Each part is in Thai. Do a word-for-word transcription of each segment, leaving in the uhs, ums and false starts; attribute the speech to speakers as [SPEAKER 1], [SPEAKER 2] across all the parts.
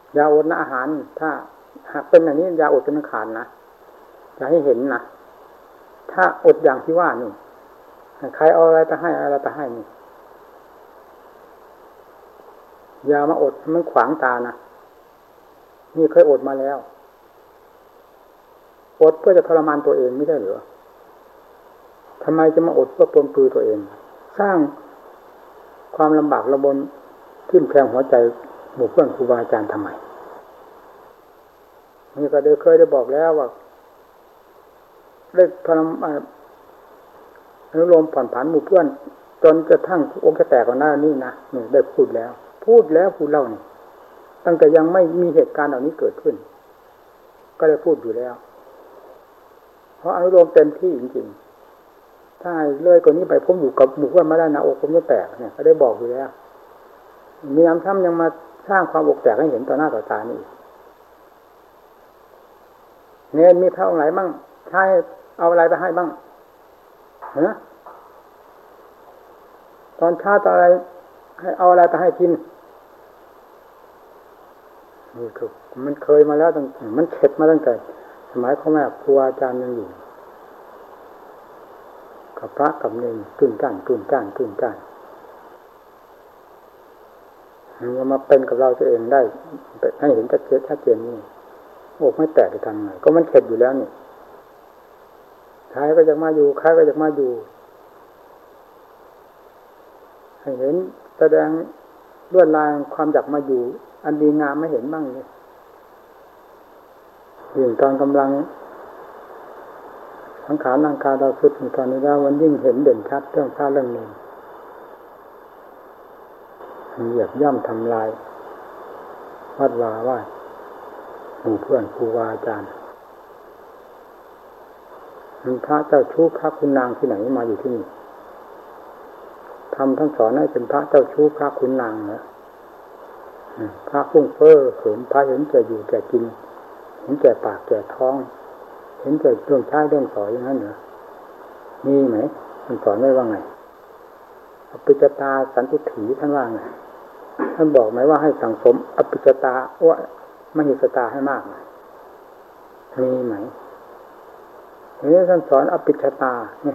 [SPEAKER 1] ยาอดนะอาหารถ้าหากเป็นอย่างนี้ยาอดเป็นขาดนะอย่าให้เห็นนะถ้าอดอย่างที่ว่านี่ใครเอาอะไรไปให้อะไรไปให้นี่อย่ามาอดมันขวางตานะนี่เคยอดมาแล้วอดเพื่อจะทรมานตัวเองไม่ใช่หรือทำไมจะมาอดเพื่อปลนปลือตัวเองสร้างความลำบากระบนทิ่มแทงหัวใจหมู่เพื่อนครูบาอาจารย์ทำไมนี่ก็ได้เคยได้บอกแล้วว่าได้ทรมานอนุโลมผ่อนผันหมู่เพื่อนจนกระทั่งองค์จะแตกก่อนหน้านี่นะนี่ได้พูดแล้วพูดแล้วพูดเล่านี่ตั้งแต่ยังไม่มีเหตุการณ์เหล่านี้เกิดขึ้นก็ได้พูดอยู่แล้วเพราะอนุโลมเต็มที่จริงๆถ้าเลยกว่านี้ไปผมอยู่กับหมู่เพื่อนมาได้นะอกผมจะแตกเนี่ยก็ได้บอกอยู่แล้วมีน้ำซ้ำยังมาสร้างความอกแตกให้เห็นต่อหน้าต่อตานี่เน้นมีพระองค์ไหนบ้างใช้เอาอะไรไปให้บ้างฮะตอนเช้าตอนอะไรให้เอาอะไรไปให้กินนี่คือมันเคยมาแล้วตั้งมันเข็ดมาตั้งแต่สมัยพ่อแม่ครูอาจารย์ยังอยู่กับพระกับเนรตื่นก้านตื่นก้านตื่นก้านมันมาเป็นกับเราตัวเองได้ให้เห็นชัดเจนชัดเจนนี่โอ้ไม่แตกไปทางไหนก็มันเข็ดอยู่แล้วนี่ใครก็จะมาอยู่ใครก็จะมาอยู่ให้เห็นแสดงลวดลายความอยากมาอยู่อันดีงามไม่เห็นบ้างเลยยิ่งตอนกำลังสังขารร่างกายเราสุดตอนนี้แล้วมันยิ่งเห็นเด่นชัดเรื่องพระเรื่องนี้เหยียบย่ำทำลายวัดวาว่าหมู่เพื่อนครูบาอาจารย์มีพระเจ้าชู้พระคุณนางที่ไหนมาอยู่ที่นี่ทำทั้งสอนให้เป็นพระเจ้าชู้พระคุณนางนะพระฟุ้งเฟ้อเขินพระเห็นแก่อยู่แก่กินเห็นแก่ปากแก่ท้องเห็นแก่เรื่องใช้เรื่องสอนอย่างนั้นเหรอมีไหมมันสอนไว้ว่าไงอภิจตาสันตุถีท่านว่าไงท่านบอกไหมว่าให้สั่งสมอภิจตาว่ามหิสตาให้มากมีไหมนี่ท่านสอนอภิจตาเนี่ย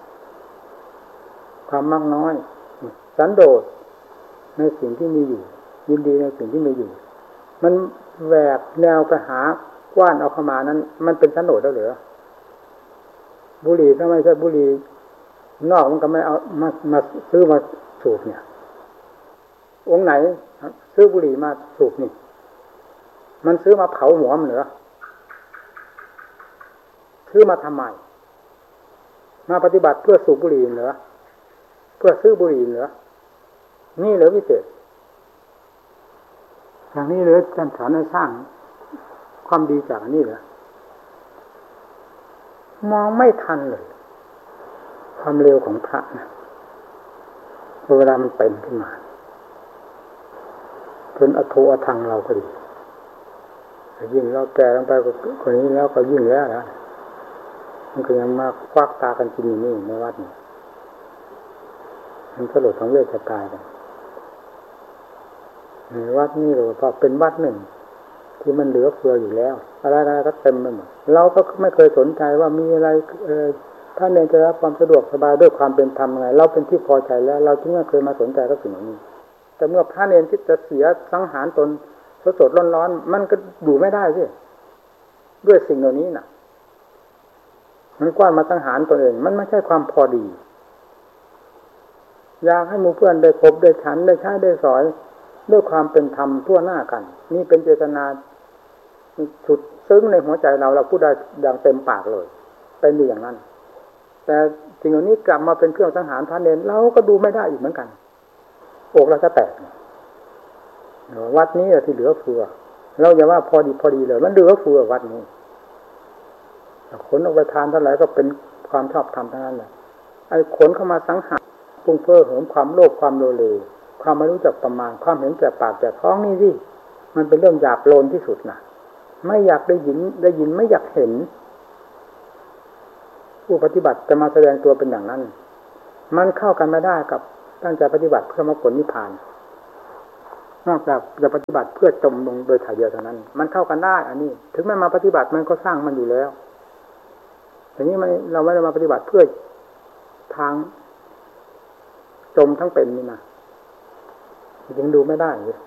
[SPEAKER 1] ความมากน้อยสันโดษในสิ่งที่มีอยู่ยินดีในสิ่งที่มีอยู่มันแหวกแนวไปหากว้านเอาเข้ามานั้นมันเป็นสันโดษแล้วเหรอบุหรี่ถ้าไม่ใช่บุหรี่นอกมันก็ไม่เอามามาซื้อมาสูบเนี่ยองค์ไหนซื้อบุหรี่มาสูบนี่มันซื้อมาเผาหัวมันเหรอซื้อมาทำไมมาปฏิบัติเพื่อสูบบุหรี่เหรอเพื่อซื้อบุหรี่เหรอนี่เหรอวิเศษอย่างนี้เลยท่านสอนให้สร้างความดีจากอันนี้เหรอมองไม่ทันเลยความเร็วของพระนะเวลามันเป็นขึ้นมาจนอโธอทังเราก็ดียิ่งเราแก่ลงไปกว่าคนนี้แล้วก็ยิ่งแล้วนะมันก็ยังมาควักตากันกินอยู่นี่ในวัดนี่มันสลดทั้งเวทจะตายกันในวัดนี่เราพอเป็นวัดหนึ่งที่มันเหลือเฟืออยู่แล้วอะไรๆก็เต็มไปหมดเราก็ไม่เคยสนใจว่ามีอะไรเออถ้าเนรจะรับความสะดวกสบายด้วยความเป็นธรรมไงเราเป็นที่พอใจแล้วเราจึงไม่เคยมาสนใจกับสิ่งเหล่านี้แต่เมื่อพระเนรที่จะเสียสังหารตนสดๆร้อนๆมันก็อยู่ไม่ได้สิด้วยสิ่งเหล่านี้น่ะมันกว้านมาสังหารตัวเองมันไม่ใช่ความพอดีอยากให้หมู่เพื่อนได้คบได้ฉันได้ใช้ได้สอยด้วยความเป็นธรรมทั่วหน้ากันนี่เป็นเจตนาสุดซึ้งในหัวใจเราเราพูดได้อย่างเต็มปากเลยเป็นอย่างนั้นแต่สิ่งเหล่านี้กลับมาเป็นเครื่องสังหารพระเนรเราก็ดูไม่ได้อีกเหมือนกันอกเราจะแตกวัดนี้ที่เหลือเฟือเราอย่าว่าพอดีพอดีเลยมันเหลือเฟือวัดนี้ขนออกไปทานเท่าไหร่ก็เป็นความชอบธรรมทั้งนั้นแหละไอ้ขนเข้ามาสังหารฟุ้งเฟ้อเหิมความโลภความโลเลความไม่รู้จักประมาณความเห็นแก่ปากแก่ท้องนี่สิมันเป็นเรื่องหยาบโลนที่สุดนะไม่อยากได้ยินได้ยินไม่อยากเห็นผู้ปฏิบัติจะมาแสดงตัวเป็นอย่างนั้นมันเข้ากันไม่ได้กับตั้งใจปฏิบัติเพื่อมรรคผลนิพพานนอกจากจะปฏิบัติเพื่อจมลงโดยถ่ายเดียวเท่านั้นมันเข้ากันได้อันนี้ถึงแม้มาปฏิบัติมันก็สร้างมันอยู่แล้วทีนี้มันเราไม่ได้มาปฏิบัติเพื่อทางจมทั้งเป็นนี่นะยังดูไม่ได้เลย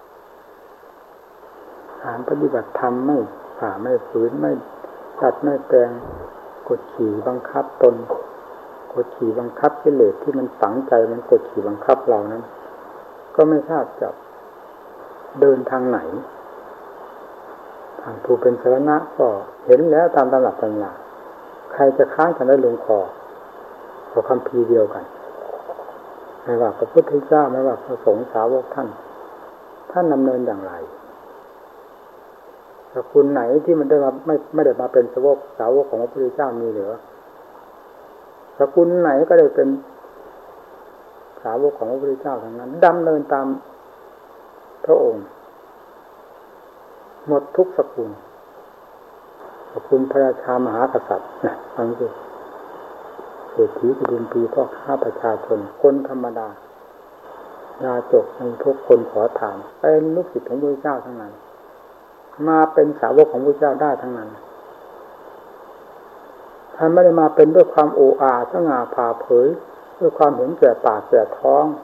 [SPEAKER 1] ฐานปฏิบัติธรรมไม่ฝ่าไม่ฝืนไม่ตัดไม่แปลงกดขี่บังคับตนกดขี่บังคับกิเลสที่มันฝังใจมันกดขี่บังคับเรานั้นก็ไม่ทราบจะเดินทางไหนทางผู้เป็นสรณะก็เห็นแล้วตามตำรับตำราใครจะค้านกันได้ลงคอขอคำพีเดียวกันไม่ว่าพระพุทธเจ้าไม่ว่าพระสงฆ์สาวกท่านท่านดำเนินอย่างไรแต่คุณไหนที่มันได้มาไม่ไม่ได้มาเป็นสาวกสาวกของพระพุทธเจ้ามีหรือสกุลไหนก็ได้เป็นสาวกของพระพุทธเจ้าทั้งนั้นดำเนินตามพระองค์หมดทุกสกุลสกุลพระราชามหากษัตริย์นะฟังสิเศรษฐีกุดุมพีพ่อค้าประชาชนคนธรรมดายาจกในทุกคนขอทานเป็นลูกศิษย์ของพระพุทธเจ้าทั้งนั้นมาเป็นสาวกของพระพุทธเจ้าได้ทั้งนั้นท่านไม่ได้มาเป็นด้วยความโอ้อาสง่าผ่าเผยด้วยความเห็นแก่ปากแก่ท้อง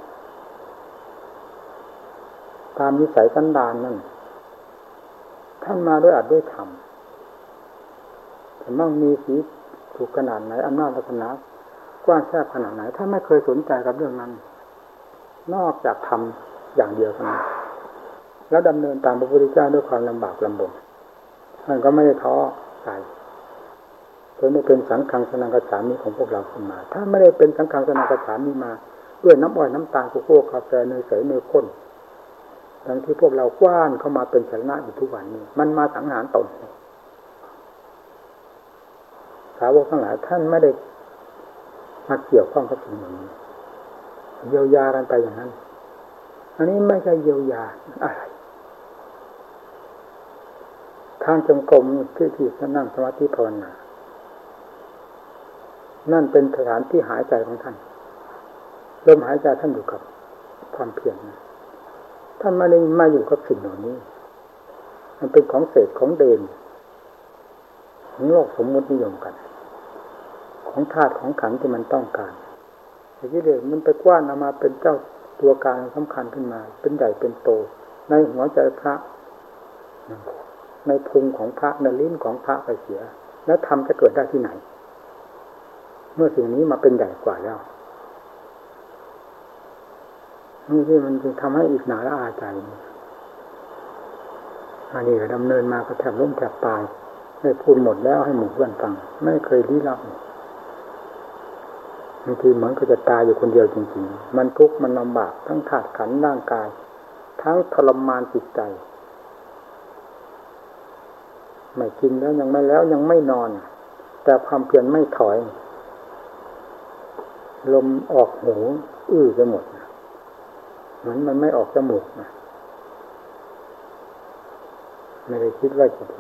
[SPEAKER 1] ตามนิสัยสันดานนั่นท่านมาด้วยอัดด้วยธรรมแต่มั่งมีสีถูกขนาดไหนอำนาจลักษณะกว้างแคบขนาดไหนท่านไม่เคยสนใจกับเรื่องนั้นนอกจากทำอย่างเดียวเท่านั้นแล้วดำเนินตามพระพุทธเจ้าด้วยความลำบากลำบนท่านก็ไม่ได้ท้อใจจนได้เป็นสังฆังสนังกัจฉามิของพวกเราขึ้นมาถ้าไม่ได้เป็นสังฆังสนังกัจฉามิมาด้วยน้ำอ้อยน้ำตาลโกโก้กาแฟเนยใสเนยข้นดังที่พวกเรากว้านเข้ามาเป็นสาระอยู่ทุกวันนี้มันมาสังหารตนสาวกทั้งหลายท่านไม่ได้มาเกี่ยวข้องกับสิ่งเหล่านี้เยียวยากันไปอย่างนั้นอันนี้ไม่ใช่เยียวยาอะไรทางจงกรมที่ที่นั่งสมาธิภาวนานั่นเป็นสถานที่หายใจของท่านลมหายใจท่านอยู่กับความเพียรท่านไม่ได้มาอยู่กับสิ่งเหล่านี้มันเป็นของเศษของเดนของโลกสมมตินิยมกันของธาตุของขันธ์ที่มันต้องการแต่ที่เด็กมันไปกว้านเอามาเป็นเจ้าตัวการสำคัญขึ้นมาเป็นใหญ่เป็นโตในหัวใจพระในพุงของพระในลิ้นของพระไปเสียแล้วธรรมจะเกิดได้ที่ไหนเมื่อสิ่งนี้มาเป็นใหญ่กว่าแล้วนี่ที่มันจึงทำให้อิจฉาและอาใจอันนี้ก็ดำเนินมาก็แทบล้มแทบตายได้พูดหมดแล้วให้หมู่เพื่อนฟังไม่เคยลี้ลับบางทีเหมือนก็จะตายอยู่คนเดียวจริงๆมันทุกข์มันลำบากทั้งธาตุขันธ์ร่างกายทั้งทรมานจิตใจไม่กินแล้วยังไม่แล้วยังไม่นอนแต่ความเพียรไม่ถอยลมออกหูอื้อไปหมดเหมือนมันไม่ออกจมูกนะไม่ได้คิดว่าจะ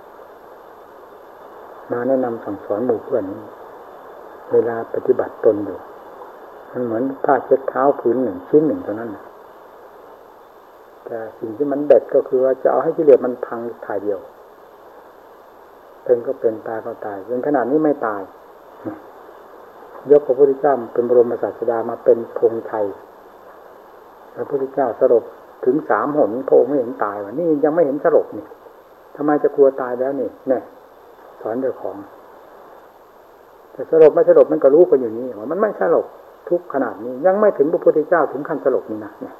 [SPEAKER 1] มาแนะนำสั่งสอนหมู่เพื่อนเวลาปฏิบัติตนอยู่มันเหมือนผ้าเช็ดเท้าผืนหนึ่งชิ้นหนึ่งเท่านั้นแต่สิ่งที่มันเด็ดก็คือว่าจะเอาให้กิเลสมันพังถ่ายเดียวเป็นก็เป็นตายก็ตายจนขนาดนี้ไม่ตายยกพระพุทธเจ้าเป็นบรมศาสดามาเป็นธงชัยพระพุทธเจ้าสลบถึงสามหนพระองค์ไม่เห็นตายวะนี่ยังไม่เห็นสลบนี่ทำไมจะกลัวตายแล้วนี่เนี่ยสอนเรื่องของแต่สลบไม่สลบมันก็รู้กันอยู่นี่ว่ามันไม่สลบทุกขนาดนี้ยังไม่ถึงพระพุทธเจ้าถึงขั้นสลบนี่นะเนี่ย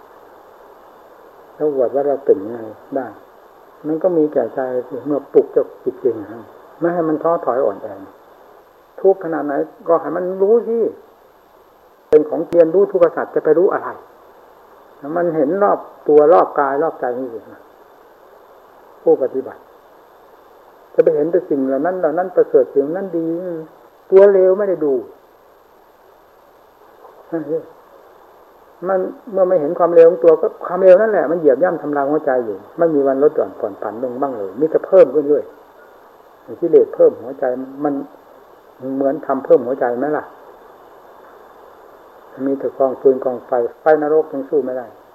[SPEAKER 1] แล้วว่าเราเป็นยังไงได้มันก็มีแก่ใจเมื่อปลุกจะจิตจริงนะไม่ให้มันท้อถอยอ่อนแอทุกขนาดไหนก็ให้มันรู้ที่เป็นของเทียนรู้ทุกขสัตว์จะไปรู้อะไรมันเห็นรอบตัวรอบกายรอบใจนี่สิผู้ปฏิบัติจะไปเห็นแต่สิ่งเหล่านั้นเหล่านั้นประเสริฐสิ่งนั้นดีตัวเลวไม่ได้ดูมันเมื่อไม่เห็นความเลวของตัวก็ความเลวนั่นแหละมันเหยียบย่ำทำลายหัวใจอยู่ไม่มีวันลดหย่อนผ่อนผันลงบ้างเลยมีแต่เพิ่มขึ้นเรื่อยกิเลสเพิ่มหัวใจมันเหมือนทำเพิ่มหัวใจไหมล่ะมีแต่กองฟืนกองไฟไฟนรกยังสู้ไม่ได้